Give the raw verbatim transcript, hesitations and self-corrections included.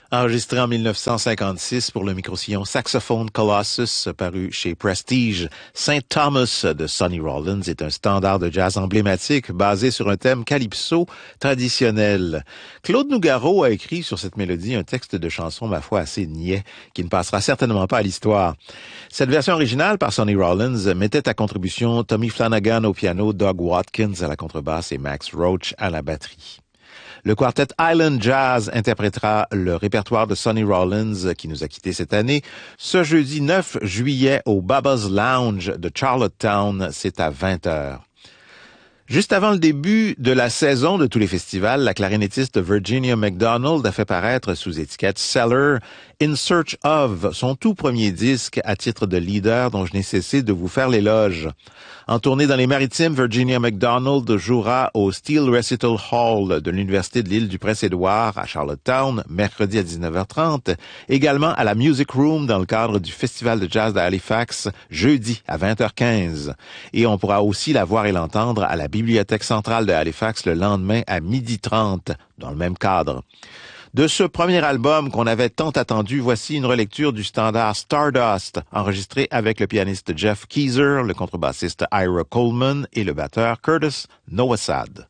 Enregistré en mille neuf cent cinquante-six pour le microsillon Saxophone Colossus, paru chez Prestige, Saint Thomas de Sonny Rollins est un standard de jazz emblématique basé sur un thème calypso traditionnel. Claude Nougaro a écrit sur cette mélodie un texte de chanson, ma foi, assez niais, qui ne passera certainement pas à l'histoire. Cette version originale par Sonny Rollins mettait à contribution Tommy Flanagan au piano, Doug Watkins à la contrebasse et Max Roach à la batterie. Le quartet Island Jazz interprétera le répertoire de Sonny Rollins qui nous a quittés cette année ce jeudi neuf juillet au Baba's Lounge de Charlottetown. C'est à vingt heures. Juste avant le début de la saison de tous les festivals, la clarinettiste Virginia McDonald a fait paraître sous étiquette Cellar In Search Of, son tout premier disque à titre de leader dont je n'ai cessé de vous faire l'éloge. En tournée dans les Maritimes, Virginia McDonald jouera au Steel Recital Hall de l'Université de l'île du Prince-Édouard à Charlottetown, mercredi à dix-neuf heures trente, également à la Music Room dans le cadre du Festival de jazz de Halifax, jeudi à vingt heures quinze. Et on pourra aussi la voir et l'entendre à la Bibliothèque centrale de Halifax le lendemain à midi trente, dans le même cadre. De ce premier album qu'on avait tant attendu, voici une relecture du standard Stardust, enregistré avec le pianiste Jeff Keezer, le contrebassiste Ira Coleman et le batteur Curtis Nowasad.